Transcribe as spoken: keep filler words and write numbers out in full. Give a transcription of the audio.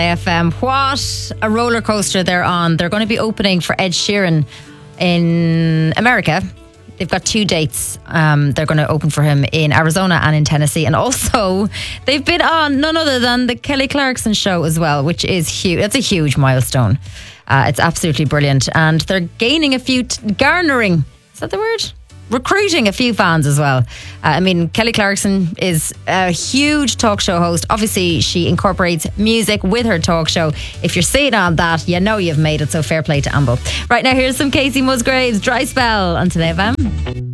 A F M. What a roller coaster they're on. They're going to be opening for Ed Sheeran in America. They've got two dates. Um, they're going to open for him in Arizona and in Tennessee. And also, they've been on none other than the Kelly Clarkson show as well, which is huge. That's a huge milestone. Uh, it's absolutely brilliant. And they're gaining a few, t- garnering, is that the word? Recruiting a few fans as well. Uh, I mean, Kelly Clarkson is a huge talk show host. Obviously, she incorporates music with her talk show. If you're seeing on that, you know you've made it, so fair play to Amble. Right now, here's some Casey Musgraves, Dry Spell on Today F M.